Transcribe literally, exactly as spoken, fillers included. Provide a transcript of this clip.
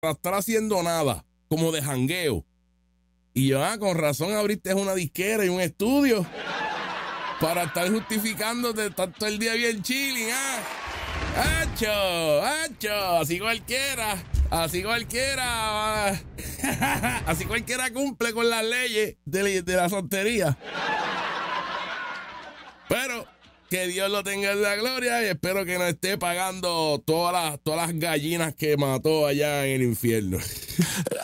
para estar haciendo nada, como de jangueo. Y yo, ah, con razón abriste una disquera y un estudio para estar justificándote tanto el día bien chilling, ah. ¡Hacho! ¡Hacho! Así cualquiera, así cualquiera, así cualquiera cumple con las leyes de, de la soltería. Pero que Dios lo tenga en la gloria y espero que no esté pagando todas las, todas las gallinas que mató allá en el infierno.